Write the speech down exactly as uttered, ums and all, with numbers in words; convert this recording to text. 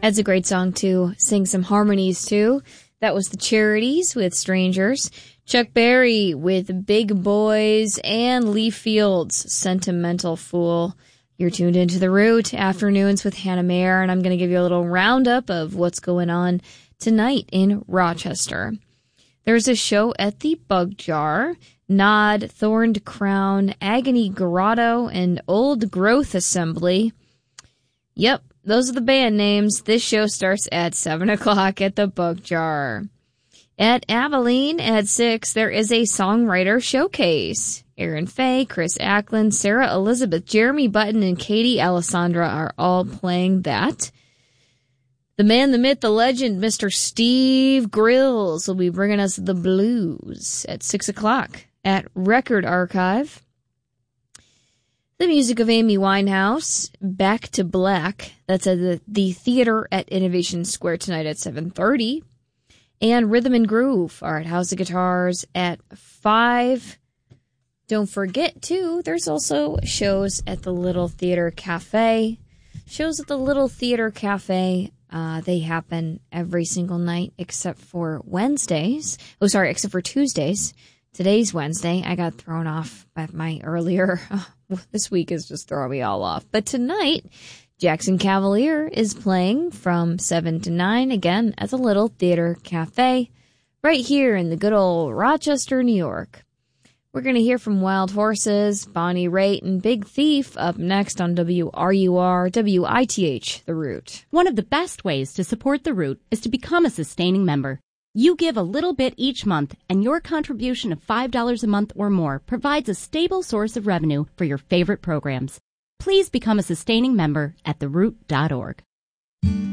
That's a great song to sing some harmonies to. That was the Charities with Strangers, Chuck Berry with Big Boys, and Lee Fields, Sentimental Fool. You're tuned into The Root, Afternoons with Hannah Mayer, and I'm going to give you a little roundup of what's going on tonight in Rochester. There's a show at the Bug Jar, Nod, Thorned Crown, Agony Grotto, and Old Growth Assembly. Yep, those are the band names. This show starts at seven o'clock at the Bug Jar. At Abilene at six, there is a songwriter showcase. Aaron Faye, Chris Ackland, Sarah Elizabeth, Jeremy Button, and Katie Alessandra are all playing that. The man, the myth, the legend, Mister Steve Grills will be bringing us the blues at six o'clock at Record Archive. The music of Amy Winehouse, Back to Black. That's at the, the theater at Innovation Square tonight at seven thirty. And Rhythm and Groove are at House of Guitars at five. Don't forget, too, there's also shows at the Little Theater Cafe. Shows at the Little Theater Cafe, uh, they happen every single night except for Wednesdays. Oh, sorry, except for Tuesdays. Today's Wednesday. I got thrown off by my earlier... This week is just throwing me all off. But tonight, Jackson Cavalier is playing from seven to nine, again, at the Little Theater Cafe, right here in the good old Rochester, New York. We're going to hear from Wild Horses, Bonnie Raitt, and Big Thief up next on W R U R, W I T H, The Root. One of the best ways to support The Root is to become a sustaining member. You give a little bit each month, and your contribution of five dollars a month or more provides a stable source of revenue for your favorite programs. Please become a sustaining member at the root dot org.